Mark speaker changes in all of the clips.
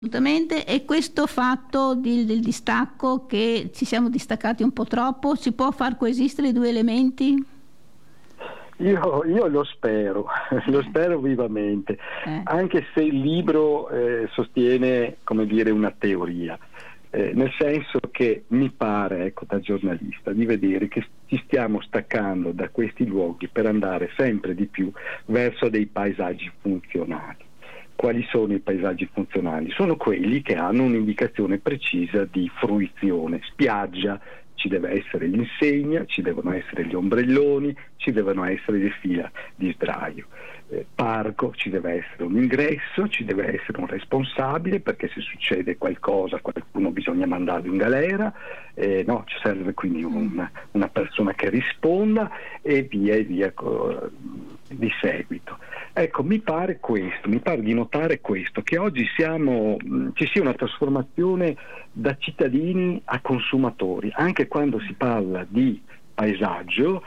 Speaker 1: Assolutamente, e questo fatto del distacco, che ci siamo distaccati un po' troppo, si può far coesistere i due elementi?
Speaker 2: Io lo spero, lo spero vivamente,
Speaker 1: Eh.
Speaker 2: anche se il libro sostiene, come dire, una teoria, nel senso che mi pare, ecco, da giornalista, di vedere che ci stiamo staccando da questi luoghi per andare sempre di più verso dei paesaggi funzionali. Quali sono i paesaggi funzionali? Sono quelli che hanno un'indicazione precisa di fruizione. Spiaggia, ci deve essere l'insegna, ci devono essere gli ombrelloni, ci devono essere le fila di sdraio. Parco, ci deve essere un ingresso, ci deve essere un responsabile, perché se succede qualcosa qualcuno bisogna mandarlo in galera, no, ci serve quindi una persona che risponda e via di seguito. Ecco, mi pare di notare questo, che oggi ci sia una trasformazione da cittadini a consumatori. Anche quando si parla di paesaggio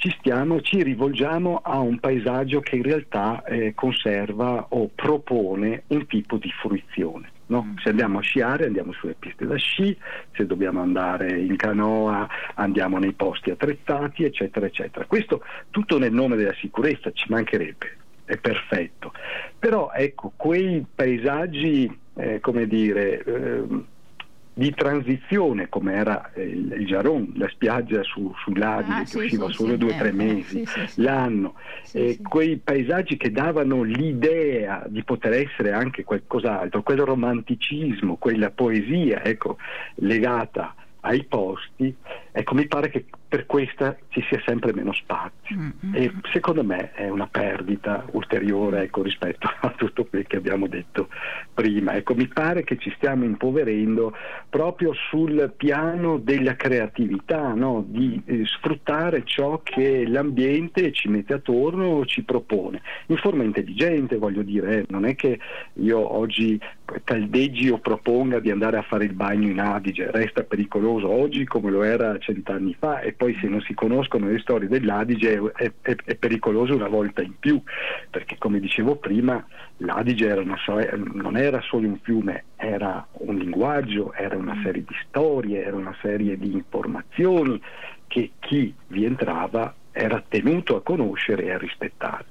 Speaker 2: ci rivolgiamo a un paesaggio che in realtà conserva o propone un tipo di fruizione. No? Se andiamo a sciare andiamo sulle piste da sci, se dobbiamo andare in canoa andiamo nei posti attrezzati, eccetera eccetera. Questo tutto nel nome della sicurezza, ci mancherebbe, è perfetto. Però ecco, quei paesaggi come dire di transizione, come era il Giaron, la spiaggia sull'Adige, che usciva solo 2 o 3 mesi l'anno, quei paesaggi che davano l'idea di poter essere anche qualcos'altro, quel romanticismo, quella poesia, ecco, legata ai posti, ecco, mi pare che per questa ci sia sempre meno spazio, e secondo me è una perdita ulteriore, ecco, rispetto a tutto quello che abbiamo detto prima. Ecco, mi pare che ci stiamo impoverendo proprio sul piano della creatività, no? Di sfruttare ciò che l'ambiente ci mette attorno, ci propone in forma intelligente, voglio dire, non è che io oggi caldeggi o proponga di andare a fare il bagno in Adige, resta pericoloso oggi come lo era 100 anni fa, e poi se non si conoscono le storie dell'Adige è pericoloso una volta in più, perché come dicevo prima l'Adige non era solo un fiume, era un linguaggio, era una serie di storie, era una serie di informazioni che chi vi entrava era tenuto a conoscere e a rispettare.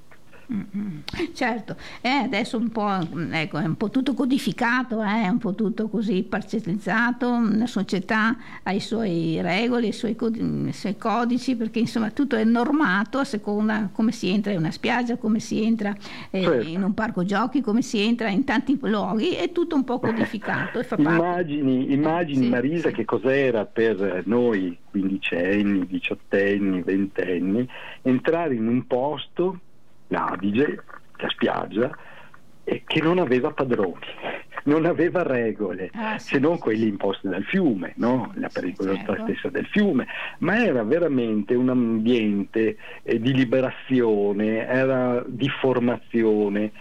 Speaker 1: Certo, adesso un po', ecco, è un po' tutto codificato, è un po' tutto così parcellizzato, la società ha i suoi regole, i suoi codici, perché insomma tutto è normato a seconda come si entra in una spiaggia, come si entra
Speaker 2: Certo.
Speaker 1: in un parco giochi, come si entra in tanti luoghi, è tutto un po' codificato e fa parte.
Speaker 2: Immagini
Speaker 1: Sì,
Speaker 2: Marisa,
Speaker 1: sì.
Speaker 2: che cos'era per noi quindicenni, diciottenni, ventenni entrare in un posto, l'Adige, la spiaggia, che non aveva padroni, non aveva regole, se non quelle imposte dal fiume, no? La pericolosità stessa del fiume, ma era veramente un ambiente di liberazione, era di formazione,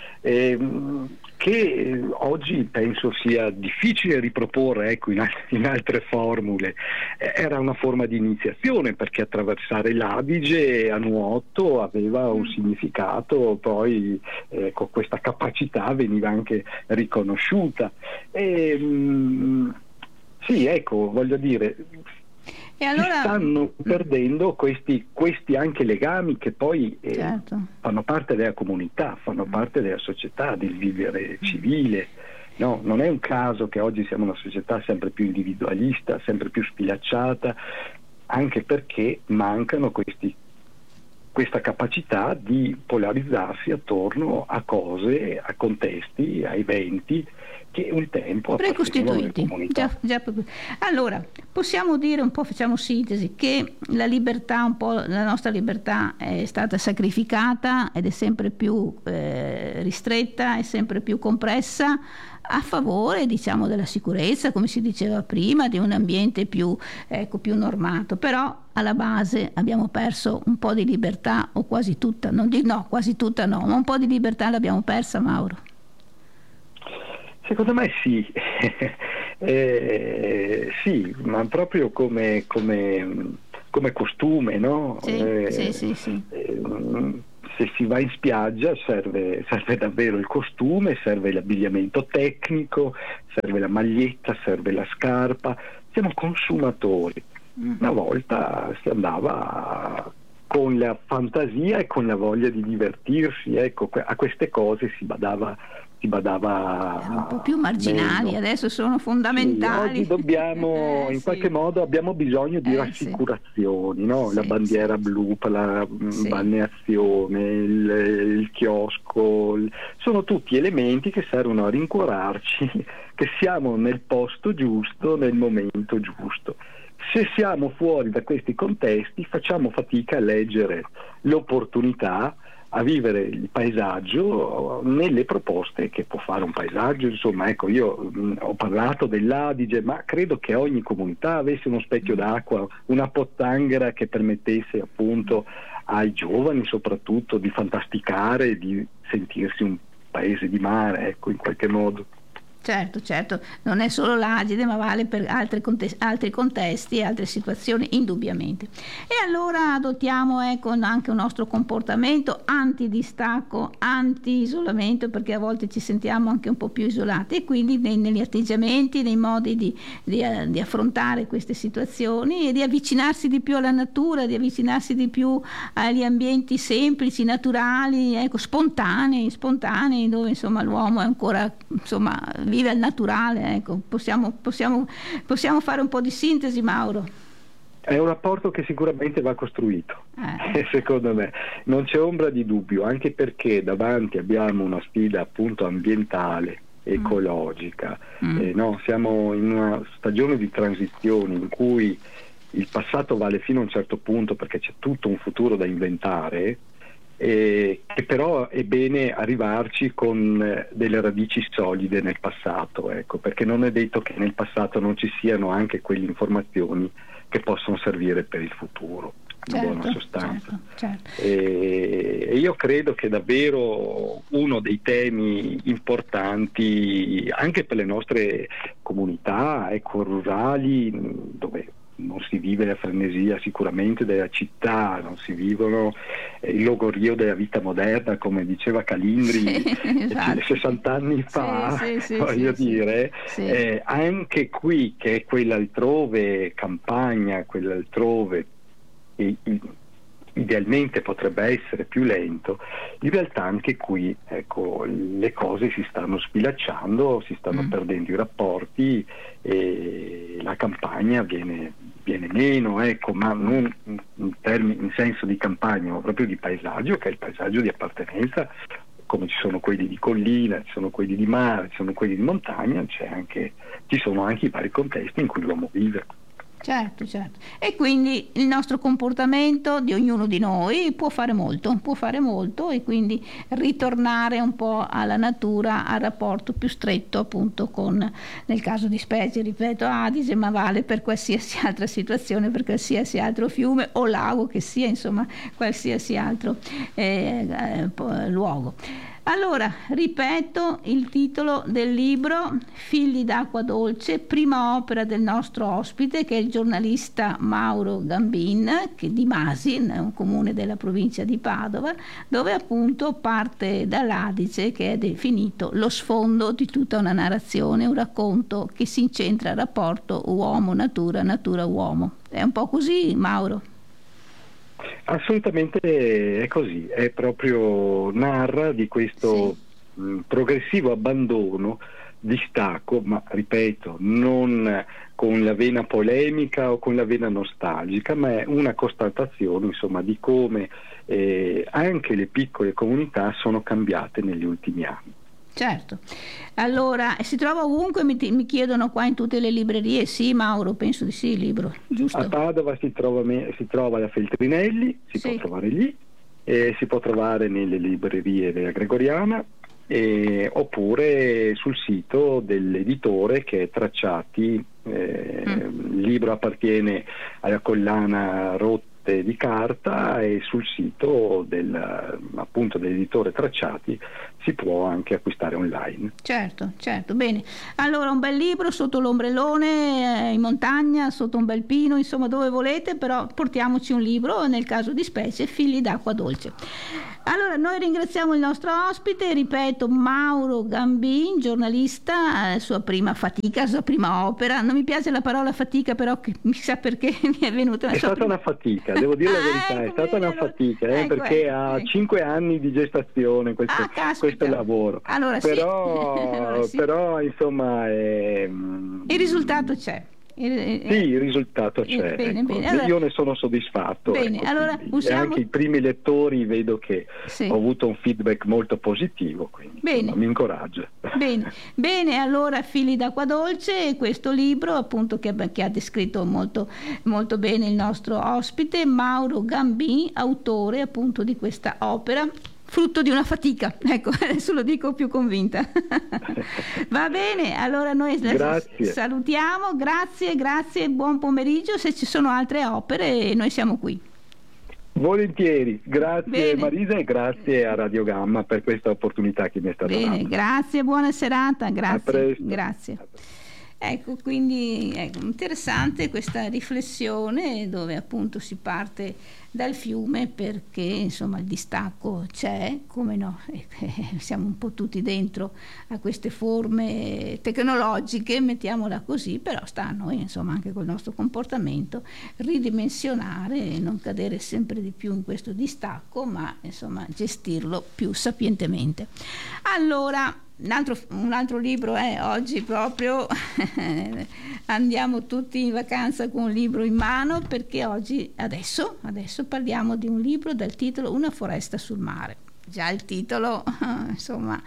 Speaker 2: che oggi penso sia difficile riproporre, ecco, in altre formule. Era una forma di iniziazione, perché attraversare l'Adige a nuoto aveva un significato, poi con questa capacità veniva anche riconosciuta. Sì, ecco, voglio dire,
Speaker 1: E allora,
Speaker 2: si stanno perdendo questi anche legami che poi
Speaker 1: certo.
Speaker 2: fanno parte della comunità, fanno parte della società, del vivere civile. No, non è un caso che oggi siamo una società sempre più individualista, sempre più sfilacciata, anche perché mancano questa capacità di polarizzarsi attorno a cose, a contesti, a eventi che un tempo appartenevano alle comunità.
Speaker 1: Allora, possiamo dire un po', facciamo sintesi, che la libertà, un po' la nostra libertà è stata sacrificata ed è sempre più ristretta, è sempre più compressa a favore, diciamo, della sicurezza, come si diceva prima, di un ambiente più normato. Però alla base abbiamo perso un po' di libertà, o quasi tutta, quasi tutta no, ma un po' di libertà l'abbiamo persa, Mauro.
Speaker 2: Secondo me sì, sì, ma proprio come costume, no?
Speaker 1: Sì.
Speaker 2: se si va in spiaggia serve davvero il costume, serve l'abbigliamento tecnico, serve la maglietta, serve la scarpa. Siamo consumatori. Una volta si andava con la fantasia e con la voglia di divertirsi, ecco, a queste cose si badava
Speaker 1: un po' più marginali,
Speaker 2: meno.
Speaker 1: adesso sono fondamentali.
Speaker 2: Sì, oggi dobbiamo, in
Speaker 1: sì.
Speaker 2: qualche modo abbiamo bisogno di rassicurazioni, no?
Speaker 1: Sì,
Speaker 2: La bandiera
Speaker 1: sì,
Speaker 2: blu per la
Speaker 1: sì.
Speaker 2: balneazione, il chiosco, sono tutti elementi che servono a rincuorarci che siamo nel posto giusto, nel momento giusto. Se siamo fuori da questi contesti facciamo fatica a leggere l'opportunità, a vivere il paesaggio nelle proposte che può fare un paesaggio. Insomma, ecco, io ho parlato dell'Adige, ma credo che ogni comunità avesse uno specchio d'acqua, una pozzanghera che permettesse appunto ai giovani soprattutto di fantasticare, di sentirsi un paese di mare, ecco, in qualche modo.
Speaker 1: Certo, non è solo l'Agide, ma vale per altri contesti e altre situazioni, indubbiamente. E allora adottiamo anche un nostro comportamento anti-distacco, anti-isolamento, perché a volte ci sentiamo anche un po' più isolati, e quindi negli atteggiamenti, nei modi di affrontare queste situazioni e di avvicinarsi di più alla natura, di avvicinarsi di più agli ambienti semplici, naturali, spontanei, dove insomma l'uomo è ancora vive al naturale, ecco. Possiamo fare un po' di sintesi, Mauro?
Speaker 2: È un rapporto che sicuramente va costruito, secondo me, non c'è ombra di dubbio, anche perché davanti abbiamo una sfida appunto ambientale, ecologica, no? Siamo in una stagione di transizione in cui il passato vale fino a un certo punto perché c'è tutto un futuro da inventare, che però è bene arrivarci con delle radici solide nel passato, ecco, perché non è detto che nel passato non ci siano anche quelle informazioni che possono servire per il futuro, in buona sostanza.
Speaker 1: Certo.
Speaker 2: E io credo che davvero uno dei temi importanti anche per le nostre comunità rurali, dove non si vive la frenesia sicuramente della città, non si vivono il logorio della vita moderna, come diceva Calindri, esatto. 60 anni fa, voglio dire, anche qui che è quell'altrove campagna, quell'altrove idealmente potrebbe essere più lento, in realtà anche qui, ecco, le cose si stanno sfilacciando, si stanno perdendo i rapporti e la campagna viene meno, ecco, ma non in senso di campagna, ma proprio di paesaggio, che è il paesaggio di appartenenza, come ci sono quelli di collina, ci sono quelli di mare, ci sono quelli di montagna, ci sono anche i vari contesti in cui l'uomo vive.
Speaker 1: Certo. E quindi il nostro comportamento di ognuno di noi può fare molto, e quindi ritornare un po' alla natura, al rapporto più stretto appunto con, nel caso di specie, ripeto, Adige, ma vale per qualsiasi altra situazione, per qualsiasi altro fiume o lago che sia, insomma, qualsiasi altro luogo. Allora, ripeto il titolo del libro, Figli d'acqua dolce, prima opera del nostro ospite, che è il giornalista Mauro Gambin, che di Masi, un comune della provincia di Padova, dove appunto parte dall'Adige, che è definito lo sfondo di tutta una narrazione, un racconto che si incentra al rapporto uomo-natura, natura-uomo. È un po' così, Mauro?
Speaker 2: Assolutamente è così, è proprio narra di questo progressivo abbandono, distacco, ma ripeto, non con la vena polemica o con la vena nostalgica, ma è una constatazione, insomma, di come anche le piccole comunità sono cambiate negli ultimi anni.
Speaker 1: Certo, allora si trova ovunque, mi chiedono qua in tutte le librerie. Sì, Mauro, penso di sì, il libro, giusto?
Speaker 2: A Padova si trova da Feltrinelli, si può trovare lì, si può trovare nelle librerie della Gregoriana, oppure sul sito dell'editore che è Tracciati. Il libro appartiene alla collana riviste di carta, e sul sito appunto dell'editore Tracciati si può anche acquistare online.
Speaker 1: Certo, bene. Allora, un bel libro sotto l'ombrellone, in montagna, sotto un bel pino, insomma dove volete, però portiamoci un libro, nel caso di specie Figli d'acqua dolce. Allora, noi ringraziamo il nostro ospite, ripeto, Mauro Gambin, giornalista, sua prima fatica, sua prima opera. Non mi piace la parola fatica, però chissà perché mi è venuta.
Speaker 2: È stata una fatica, devo dire la verità, è stata una fatica, perché ha 5 anni di gestazione questo lavoro.
Speaker 1: Allora,
Speaker 2: però,
Speaker 1: sì.
Speaker 2: Però insomma
Speaker 1: il risultato c'è.
Speaker 2: Sì, il risultato c'è.
Speaker 1: Bene,
Speaker 2: ecco.
Speaker 1: bene. Allora,
Speaker 2: io ne sono soddisfatto.
Speaker 1: Bene,
Speaker 2: ecco,
Speaker 1: allora
Speaker 2: e anche i primi lettori vedo che
Speaker 1: sì.
Speaker 2: ho avuto un feedback molto positivo, quindi insomma, mi incoraggia.
Speaker 1: Bene, allora Figli d'acqua dolce, questo libro appunto che ha descritto molto, molto bene il nostro ospite Mauro Gambin, autore appunto di questa opera. Frutto di una fatica, ecco, adesso lo dico più convinta. Va bene, allora noi salutiamo, grazie, buon pomeriggio. Se ci sono altre opere noi siamo qui.
Speaker 2: Volentieri, grazie Marisa, e grazie a Radio Gamma per questa opportunità che mi è stata data.
Speaker 1: Grazie, buona serata, grazie.
Speaker 2: A presto.
Speaker 1: Grazie. Ecco, quindi interessante questa riflessione dove appunto si parte dal fiume, perché insomma il distacco c'è, come no, siamo un po' tutti dentro a queste forme tecnologiche, mettiamola così, però sta a noi insomma anche col nostro comportamento ridimensionare e non cadere sempre di più in questo distacco, ma insomma gestirlo più sapientemente. Allora, un altro libro è oggi proprio andiamo tutti in vacanza con un libro in mano, perché adesso parliamo di un libro dal titolo Una foresta sul mare. Già il titolo insomma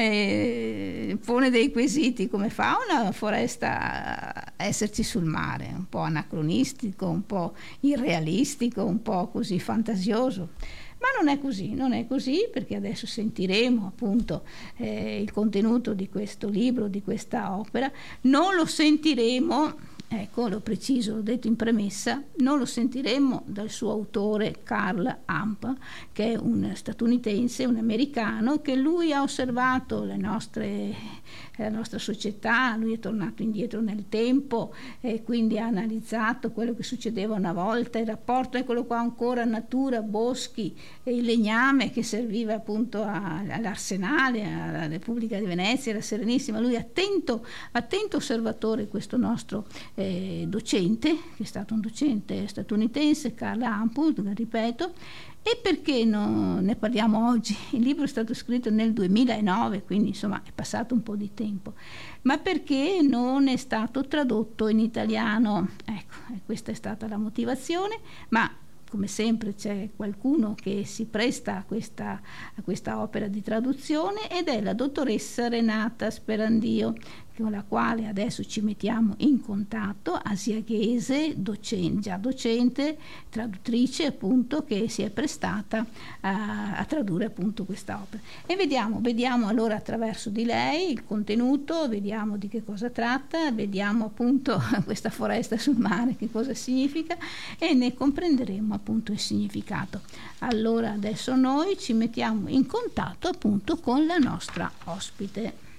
Speaker 1: pone dei quesiti: come fa una foresta a esserci sul mare? Un po' anacronistico, un po' irrealistico, un po' così fantasioso. Ma non è così, perché adesso sentiremo appunto il contenuto di questo libro, di questa opera. Non lo sentiremo, ecco, l'ho preciso, l'ho detto in premessa, non lo sentiremo dal suo autore Carl Hamp, che è un statunitense, un americano, che lui ha osservato la nostra società, lui è tornato indietro nel tempo e quindi ha analizzato quello che succedeva una volta, il rapporto, eccolo qua ancora, natura, boschi e il legname che serviva appunto all'Arsenale, alla Repubblica di Venezia, alla Serenissima. Lui è attento osservatore, questo nostro docente, che è stato un docente statunitense, Carl Hamp, ripeto. E perché ne parliamo oggi? Il libro è stato scritto nel 2009, quindi insomma è passato un po' di tempo, ma perché non è stato tradotto in italiano? Ecco, questa è stata la motivazione, ma come sempre c'è qualcuno che si presta a questa opera di traduzione, ed è la dottoressa Renata Sperandio, con la quale adesso ci mettiamo in contatto, asiaghese, già docente, traduttrice appunto, che si è prestata a tradurre appunto questa opera. E vediamo allora attraverso di lei il contenuto, vediamo di che cosa tratta, vediamo appunto questa foresta sul mare che cosa significa, e ne comprenderemo appunto il significato. Allora adesso noi ci mettiamo in contatto appunto con la nostra ospite.